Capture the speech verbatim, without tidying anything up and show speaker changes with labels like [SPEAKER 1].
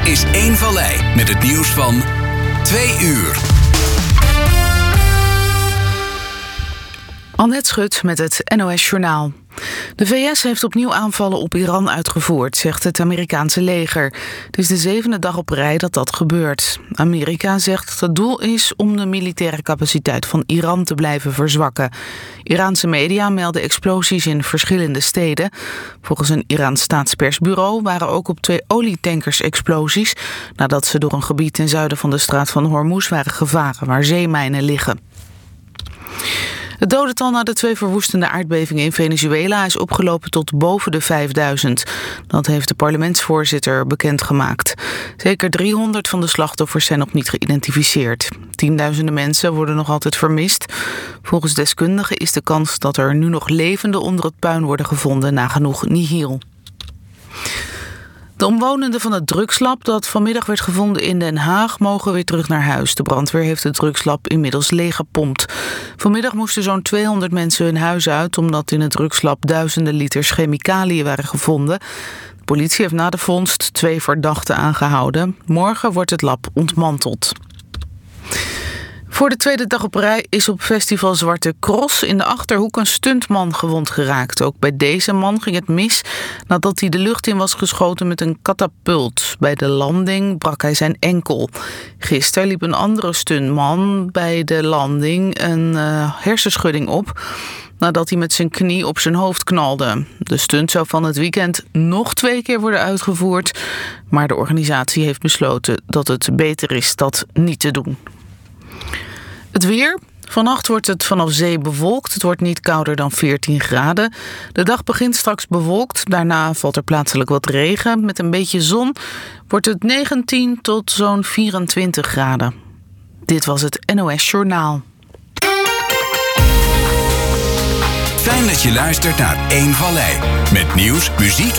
[SPEAKER 1] is één Vallei met het nieuws van twee uur.
[SPEAKER 2] Annette Schut met het N O S-journaal. De V S heeft opnieuw aanvallen op Iran uitgevoerd, zegt het Amerikaanse leger. Het is de zevende dag op rij dat dat gebeurt. Amerika zegt dat het doel is om de militaire capaciteit van Iran te blijven verzwakken. Iraanse media melden explosies in verschillende steden. Volgens een Iraans staatspersbureau waren ook op twee olietankers explosies, nadat ze door een gebied ten zuiden van de straat van Hormuz waren gevaren, waar zeemijnen liggen. Het dodental na de twee verwoestende aardbevingen in Venezuela is opgelopen tot boven de vijfduizend. Dat heeft de parlementsvoorzitter bekendgemaakt. Zeker driehonderd van de slachtoffers zijn nog niet geïdentificeerd. Tienduizenden mensen worden nog altijd vermist. Volgens deskundigen is de kans dat er nu nog levenden onder het puin worden gevonden nagenoeg nihil. De omwonenden van het drugslab dat vanmiddag werd gevonden in Den Haag mogen weer terug naar huis. De brandweer heeft het drugslab inmiddels leeggepompt. Vanmiddag moesten zo'n tweehonderd mensen hun huis uit omdat in het drugslab duizenden liters chemicaliën waren gevonden. De politie heeft na de vondst twee verdachten aangehouden. Morgen wordt het lab ontmanteld. Voor de tweede dag op rij is op festival Zwarte Cross in de Achterhoek een stuntman gewond geraakt. Ook bij deze man ging het mis nadat hij de lucht in was geschoten met een katapult. Bij de landing brak hij zijn enkel. Gisteren liep een andere stuntman bij de landing een uh, hersenschudding op nadat hij met zijn knie op zijn hoofd knalde. De stunt zou van het weekend nog twee keer worden uitgevoerd, maar de organisatie heeft besloten dat het beter is dat niet te doen. Het weer. Vannacht wordt het vanaf zee bewolkt. Het wordt niet kouder dan veertien graden. De dag begint straks bewolkt. Daarna valt er plaatselijk wat regen. Met een beetje zon wordt het negentien tot zo'n vierentwintig graden. Dit was het N O S-journaal.
[SPEAKER 1] Fijn dat je luistert naar één Vallei. Met nieuws, muziek